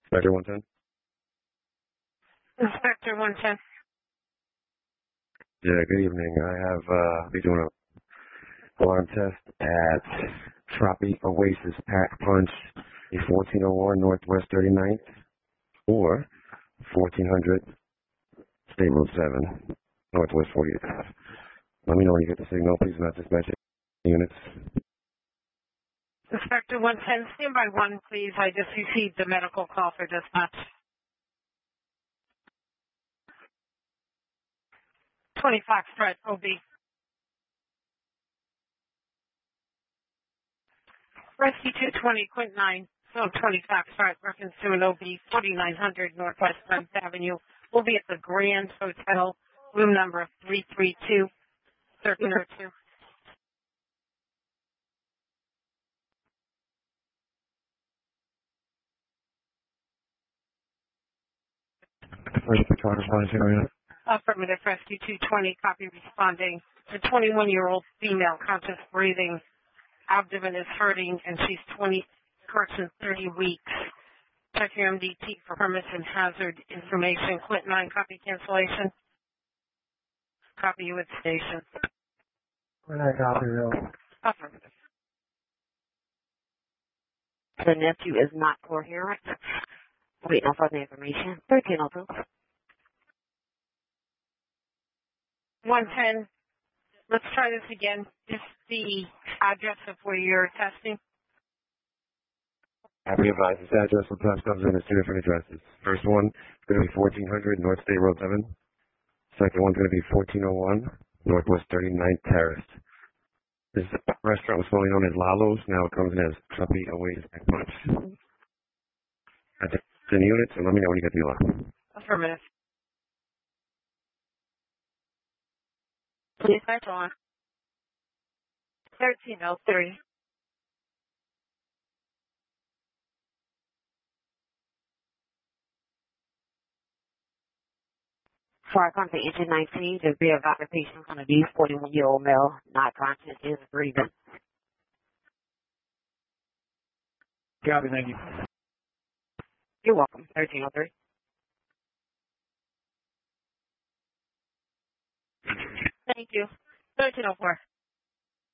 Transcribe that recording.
Inspector 110? Inspector 110. Yeah, good evening. I have, be doing a alarm test at Tropi Oasis Pack Punch, 1401 Northwest 39th, or 1400 State Road 7, Northwest 40th. Let me know when you get the signal. Please not dispatch units. Inspector 110, stand by 1, please. I just received the medical call for dispatch. 20 Foxtrot, OB. Rescue 220, Quint 9, so 20 Foxtrot, reference to an OB, 4900 Northwest 10th Avenue. We'll be at the Grand Hotel, room number 332, 1302. Where's the photographer's area? Affirmative, Rescue 220, copy responding. A 21-year-old female, conscious breathing, abdomen is hurting, and she's 20, correction, 30 weeks. Check your MDT for permission hazard information. Quint 9, copy cancellation. Copy you at station. When I copy real. Affirmative. The nephew is not coherent. Wait, no further information. 1302. 110. Let's try this again. Is the address of where you're testing? I be advised this address will test comes in as 2 different addresses. First one is going to be 1400 North State Road 7. Second one's going to be 1401 Northwest 39th Terrace. This restaurant was formerly known as Lalo's. Now it comes in as Tropi Oasis Pack Punch. That's 10 units, and let me know when you get the alarm. Affirmative. Please start on. 1303. For our country, engine 19, the rear of occupation on a 41-year-old male, not conscious, is breathing. Copy, thank you. You're welcome. 1303. Thank you. 1304.